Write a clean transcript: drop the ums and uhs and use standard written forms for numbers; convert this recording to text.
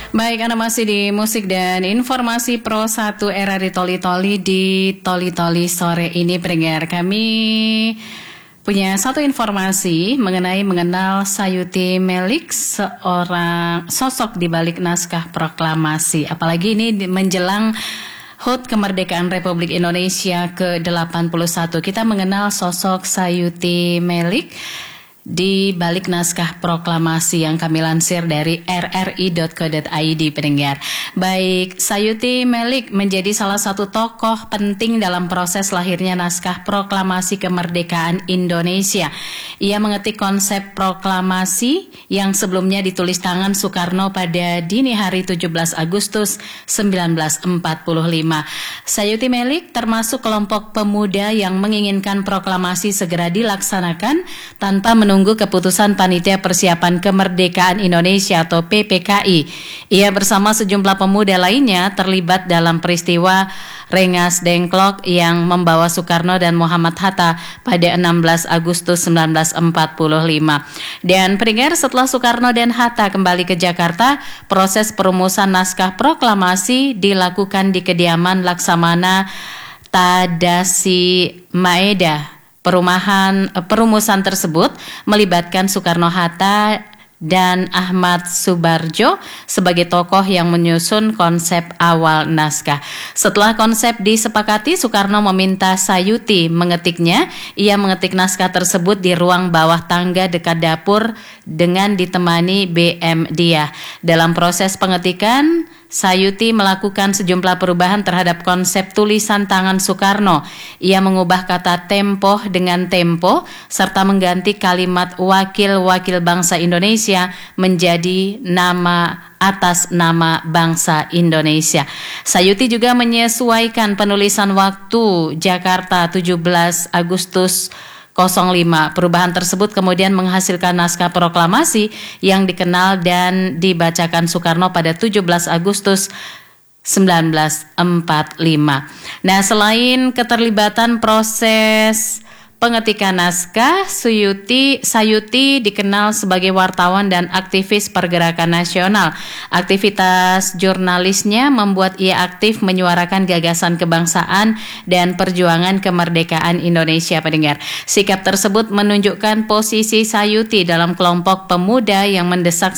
Baik, Anda masih di musik dan informasi Pro 1 RRI Toli Toli di Toli Toli sore ini pendengar. Kami punya satu informasi mengenal Sayuti Melik, seorang sosok di balik naskah proklamasi. Apalagi ini menjelang HUT Kemerdekaan Republik Indonesia ke-81. Kita mengenal sosok Sayuti Melik di balik naskah proklamasi yang kami lansir dari rri.co.id pendengar. Baik, Sayuti Melik menjadi salah satu tokoh penting dalam proses lahirnya naskah proklamasi kemerdekaan Indonesia. Ia mengetik konsep proklamasi yang sebelumnya ditulis tangan Soekarno pada dini hari 17 Agustus 1945. Sayuti Melik termasuk kelompok pemuda yang menginginkan proklamasi segera dilaksanakan tanpa menunggu keputusan Panitia Persiapan Kemerdekaan Indonesia atau PPKI. Ia bersama sejumlah pemuda lainnya terlibat dalam peristiwa Rengas Dengklok yang membawa Soekarno dan Muhammad Hatta pada 16 Agustus 1945. Dan pendengar, setelah Soekarno dan Hatta kembali ke Jakarta, proses perumusan naskah proklamasi dilakukan di kediaman Laksamana Tadasi Maeda. Perumusan tersebut melibatkan Soekarno-Hatta dan Ahmad Subarjo sebagai tokoh yang menyusun konsep awal naskah. Setelah konsep disepakati, Soekarno meminta Sayuti mengetiknya. Ia mengetik naskah tersebut di ruang bawah tangga dekat dapur dengan ditemani BM Diah. Dalam proses pengetikan, Sayuti melakukan sejumlah perubahan terhadap konsep tulisan tangan Soekarno. Ia mengubah kata tempo dengan tempo serta mengganti kalimat wakil-wakil bangsa Indonesia menjadi nama atas nama bangsa Indonesia. Sayuti juga menyesuaikan penulisan waktu Jakarta 17 Agustus 05. Perubahan tersebut kemudian menghasilkan naskah proklamasi yang dikenal dan dibacakan Soekarno pada 17 Agustus 1945. Nah, selain keterlibatan proses pengetikan naskah, Sayuti dikenal sebagai wartawan dan aktivis pergerakan nasional. Aktivitas jurnalisnya membuat ia aktif menyuarakan gagasan kebangsaan dan perjuangan kemerdekaan Indonesia pendengar. Sikap tersebut menunjukkan posisi Sayuti dalam kelompok pemuda yang mendesak